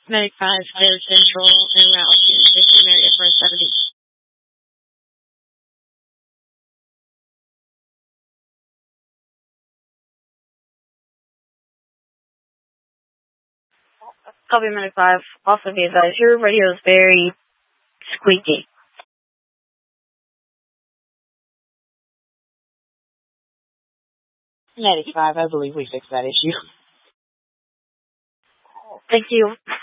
Medic 5, Fire Central, and route to 50 America for 70. Copy Medic 5. Also be advised, your radio is very squeaky. Medic 5, I believe we fixed that issue. Thank you.